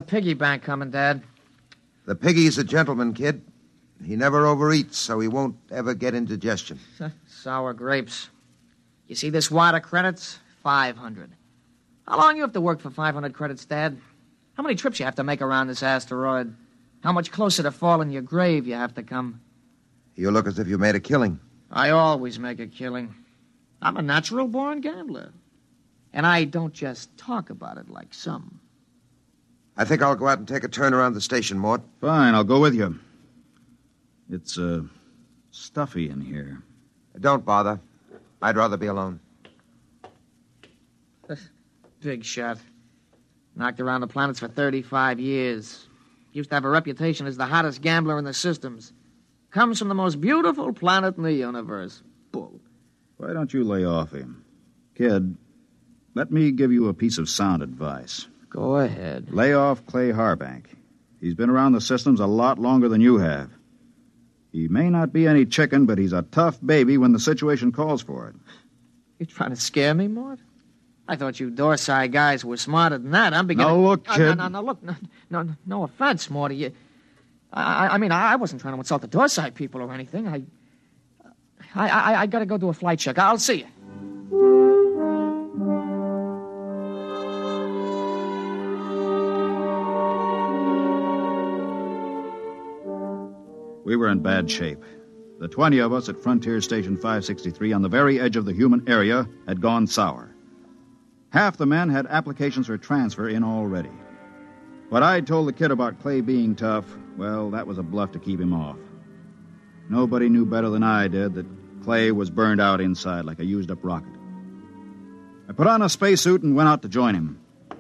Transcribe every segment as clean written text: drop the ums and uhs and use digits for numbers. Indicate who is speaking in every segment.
Speaker 1: piggy bank coming, Dad.
Speaker 2: The piggy's a gentleman, kid. He never overeats, so he won't ever get indigestion.
Speaker 1: Sour grapes. You see this wad of credits? 500. How long you have to work for 500 credits, Dad? How many trips you have to make around this asteroid? How much closer to falling in your grave you have to come?
Speaker 2: You look as if you made a killing.
Speaker 1: I always make a killing. I'm a natural-born gambler. And I don't just talk about it like some.
Speaker 2: I think I'll go out and take a turn around the station, Mort.
Speaker 3: Fine, I'll go with you. It's, stuffy in here.
Speaker 2: Don't bother. I'd rather be alone.
Speaker 1: Big shot. Knocked around the planets for 35 years. Used to have a reputation as the hottest gambler in the systems. Comes from the most beautiful planet in the universe. Bull.
Speaker 3: Why don't you lay off him? Kid, let me give you a piece of sound advice.
Speaker 1: Go ahead.
Speaker 3: Lay off Clay Harbank. He's been around the systems a lot longer than you have. He may not be any chicken, but he's a tough baby when the situation calls for it.
Speaker 1: You trying to scare me, Mort? I thought you Dorsai guys were smarter than that. I'm beginning...
Speaker 3: No, look, kid.
Speaker 1: No, look. No offense, Morty. I mean, I wasn't trying to insult the Dorsai people or anything. I gotta go do a flight check. I'll see you.
Speaker 3: We were in bad shape. The 20 of us at Frontier Station 563 on the very edge of the human area had gone sour. Half the men had applications for transfer in already. What I'd told the kid about Clay being tough, well, that was a bluff to keep him off. Nobody knew better than I did that Clay was burned out inside like a used-up rocket. I put on a spacesuit and went out to join him.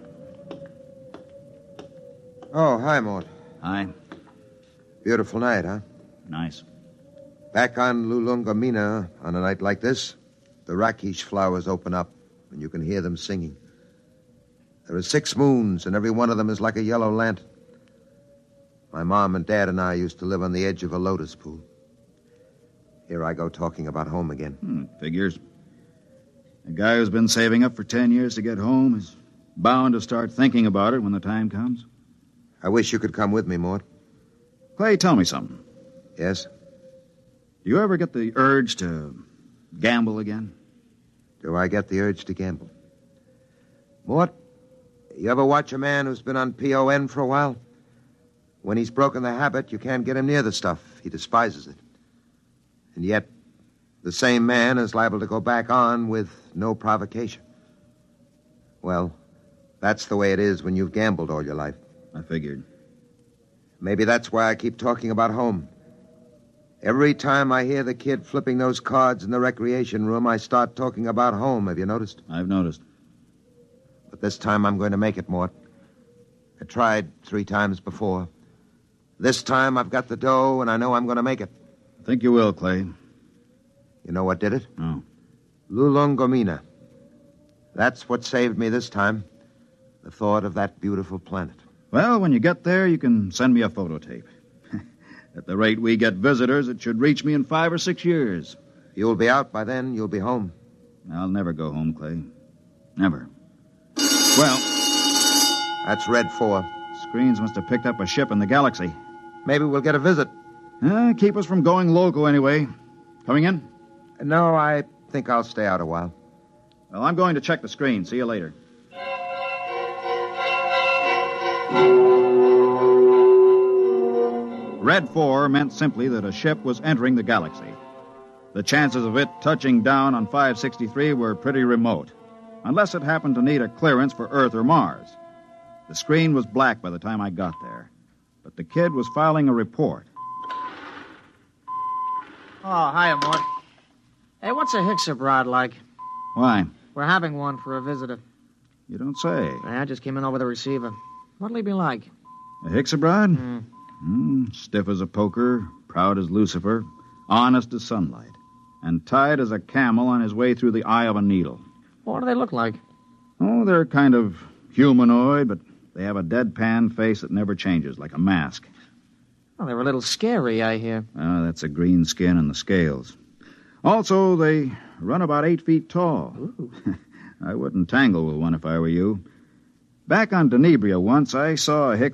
Speaker 2: Oh, hi, Mort.
Speaker 3: Hi.
Speaker 2: Beautiful night, huh?
Speaker 3: Nice.
Speaker 2: Back on Lulungomina, on a night like this, the rakish flowers open up, and you can hear them singing. There are 6 moons, and every one of them is like a yellow lantern. My mom and Dad and I used to live on the edge of a lotus pool. Here I go talking about home again.
Speaker 3: Figures. A guy who's been saving up for 10 years to get home is bound to start thinking about it when the time comes.
Speaker 2: I wish you could come with me, Mort.
Speaker 3: Clay, tell me something.
Speaker 2: Yes?
Speaker 3: Do you ever get the urge to gamble again?
Speaker 2: Do I get the urge to gamble? Mort, you ever watch a man who's been on PON for a while? When he's broken the habit, you can't get him near the stuff. He despises it. And yet, the same man is liable to go back on with no provocation. Well, that's the way it is when you've gambled all your life.
Speaker 3: I figured.
Speaker 2: Maybe that's why I keep talking about home. Every time I hear the kid flipping those cards in the recreation room, I start talking about home. Have you noticed?
Speaker 3: I've noticed.
Speaker 2: But this time I'm going to make it, Mort. I tried 3 times before. This time I've got the dough, and I know I'm going to make it.
Speaker 3: I think you will, Clay.
Speaker 2: You know what did it?
Speaker 3: No.
Speaker 2: Lulungomina. That's what saved me this time. The thought of that beautiful planet.
Speaker 3: Well, when you get there, you can send me a photo tape. At the rate we get visitors, it should reach me in 5 or 6 years.
Speaker 2: You'll be out by then. You'll be home.
Speaker 3: I'll never go home, Clay. Never. Well...
Speaker 2: That's Red 4.
Speaker 3: Screens must have picked up a ship in the galaxy.
Speaker 2: Maybe we'll get a visit.
Speaker 3: Keep us from going loco anyway. Coming in?
Speaker 2: No, I think I'll stay out a while.
Speaker 3: Well, I'm going to check the screen. See you later. Red 4 meant simply that a ship was entering the galaxy. The chances of it touching down on 563 were pretty remote, unless it happened to need a clearance for Earth or Mars. The screen was black by the time I got there, but the kid was filing a report.
Speaker 1: Oh, hiya, Mort. Hey, what's a Hixabrod like?
Speaker 3: Why?
Speaker 1: We're having one for a visitor.
Speaker 3: You don't say.
Speaker 1: I just came in over the receiver. What'll he be like?
Speaker 3: A Hixabrod? Stiff as a poker, proud as Lucifer, honest as sunlight, and tied as a camel on his way through the eye of a needle.
Speaker 1: What do they look like?
Speaker 3: Oh, they're kind of humanoid, but they have a deadpan face that never changes, like a mask.
Speaker 1: Well, they're a little scary, I hear.
Speaker 3: That's the green skin and the scales. Also, they run about 8 feet tall.
Speaker 1: Ooh.
Speaker 3: I wouldn't tangle with one if I were you. Back on Denebria once, I saw a